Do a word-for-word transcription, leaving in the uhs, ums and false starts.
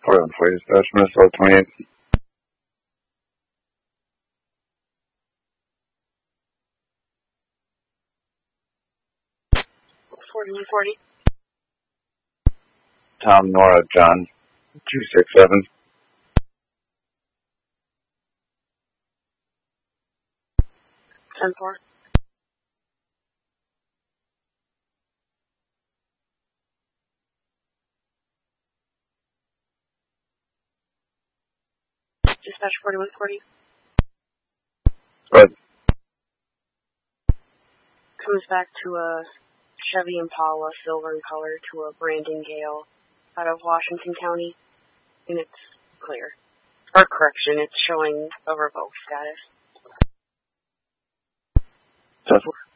Portland Police, Dispatch, Minnesota twenty-eight. forty-one forty. Tom, Nora, John, two six seven. ten four. Dispatch forty-one forty. Good. Comes back to a Chevy Impala, silver in color, to a Brandon Gale out of Washington County, and it's clear. Or correction, it's showing a revoked status. That's